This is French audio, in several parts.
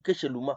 keshe luma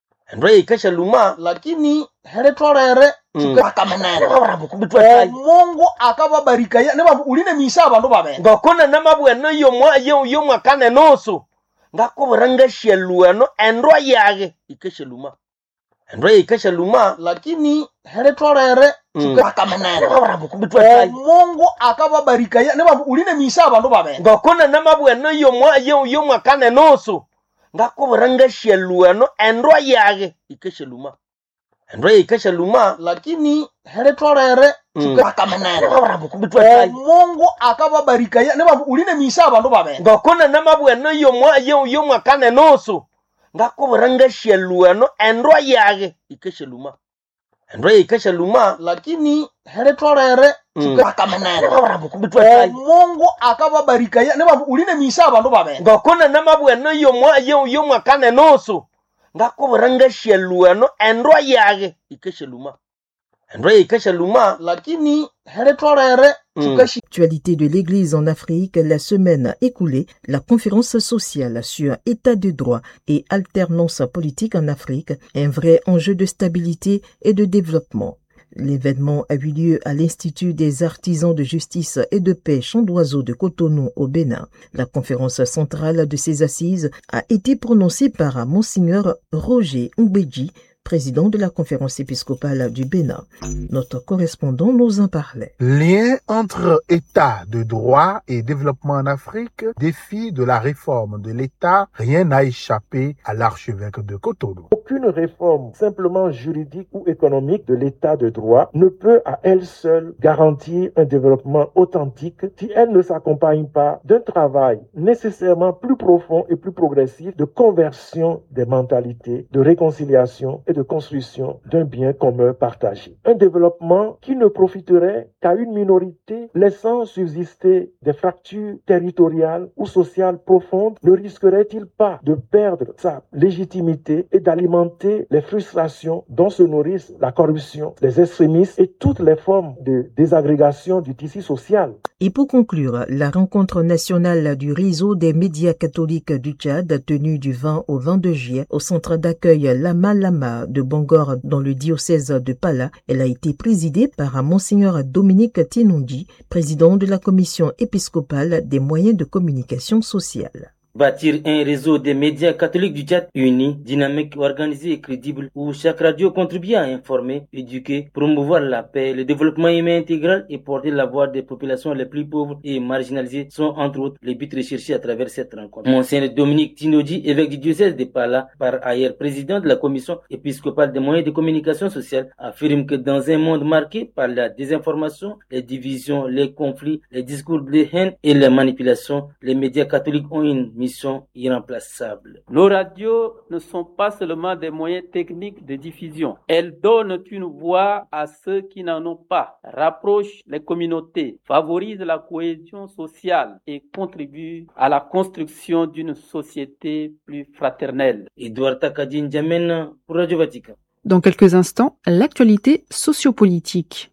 ndo ikeshe luma lakini hele tolere tukakamenene babu kubitwa sai Mungu akababarika ne babu uline misa abandu babene ngokona namabweno yo mwakane noso ngakobora sheluano endo yage ikeshe luma ndo ikeshe luma lakini hele tolere tukakamenene babu kubitwa sai Mungu akababarika ne babu uline misa abandu babene ngokona namabweno yo mwakane noso ngakobora sheluano endo yage ikeshe luma ndo ikeshe luma lakini hele tolere tukakamenene babu kubitwa sai Mungu akababarika ne babu uline misa abandu babene ngokona namabweno yo mwakane noso ngakobora sheluano endo yage ikeshe luma ndo ikeshe luma lakini hele tolere tukakamenene babu kubitwa sai Mungu akababarika ne babu uline misa abandu babene ngokona namabweno yo mwakane noso ngakobora sheluano endo yage ikeshe luma ndo ikeshe luma lakini hele tolere Actualité de l'Église en Afrique, la semaine écoulée, la conférence sociale sur état de droit et alternance politique en Afrique, un vrai enjeu de stabilité et de développement. L'événement a eu lieu à l'Institut des artisans de justice et de paix Champ d'Oiseau de Cotonou au Bénin. La conférence centrale de ces assises a été prononcée par Monseigneur Roger Ngbeji, président de la conférence épiscopale du Bénin. Notre correspondant nous en parlait. Lien entre état de droit et développement en Afrique, défi de la réforme de l'État, rien n'a échappé à l'archevêque de Cotonou. Aucune réforme simplement juridique ou économique de l'état de droit ne peut à elle seule garantir un développement authentique si elle ne s'accompagne pas d'un travail nécessairement plus profond et plus progressif de conversion des mentalités, de réconciliation et de construction d'un bien commun partagé. Un développement qui ne profiterait qu'à une minorité, laissant subsister des fractures territoriales ou sociales profondes, ne risquerait-il pas de perdre sa légitimité et d'alimenter les frustrations dont se nourrissent la corruption, les extrémistes et toutes les formes de désagrégation du tissu social? Et pour conclure, la rencontre nationale du réseau des médias catholiques du Tchad, tenue du 20 au 22 juillet au centre d'accueil Lama Lama de Bangor dans le diocèse de Pala, elle a été présidée par Monseigneur Dominique Tinondi, président de la commission épiscopale des moyens de communication sociale. Bâtir un réseau des médias catholiques du Tchad unis, dynamique, organisé et crédible, où chaque radio contribue à informer, éduquer, promouvoir la paix, le développement humain intégral et porter la voix des populations les plus pauvres et marginalisées sont entre autres les buts recherchés à travers cette rencontre. Monseigneur Dominique Tinondi, évêque du diocèse de Pala, par ailleurs président de la commission épiscopale des moyens de communication sociale, affirme que dans un monde marqué par la désinformation, les divisions, les conflits, les discours de haine et les manipulations, les médias catholiques ont une mission irremplaçable. Nos radios ne sont pas seulement des moyens techniques de diffusion. Elles donnent une voix à ceux qui n'en ont pas, rapprochent les communautés, favorisent la cohésion sociale et contribuent à la construction d'une société plus fraternelle. Edouard Takadine Djamena pour Radio Vatican. Dans quelques instants, l'actualité sociopolitique.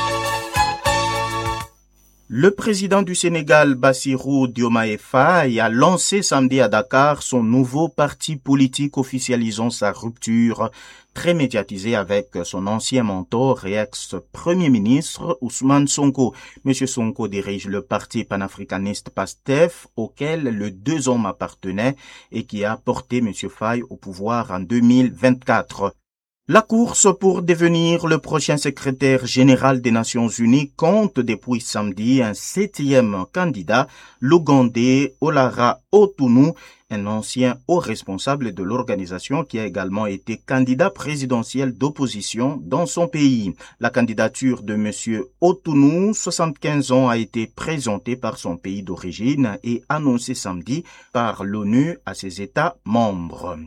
Le président du Sénégal, Bassirou Diomaye Faye, a lancé samedi à Dakar son nouveau parti politique officialisant sa rupture, très médiatisé avec son ancien mentor et ex-premier ministre Ousmane Sonko. Monsieur Sonko dirige le parti panafricaniste PASTEF, auquel les 2 hommes appartenaient et qui a porté Monsieur Faye au pouvoir en 2024. La course pour devenir le prochain secrétaire général des Nations Unies compte depuis samedi un 7e candidat, l'Ougandais Olara Otunu, un ancien haut responsable de l'organisation qui a également été candidat présidentiel d'opposition dans son pays. La candidature de M. Otunu, 75 ans, a été présentée par son pays d'origine et annoncée samedi par l'ONU à ses États membres.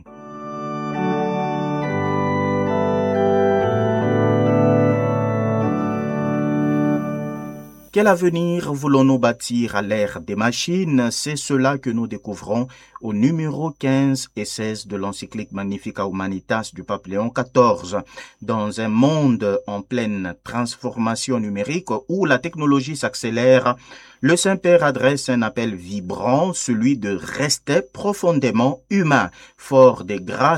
Quel avenir voulons-nous bâtir à l'ère des machines? C'est cela que nous découvrons au numéro 15 et 16 de l'encyclique Magnificat Humanitas du pape Léon XIV. Dans un monde en pleine transformation numérique où la technologie s'accélère, le Saint-Père adresse un appel vibrant, celui de rester profondément humain, fort des grâces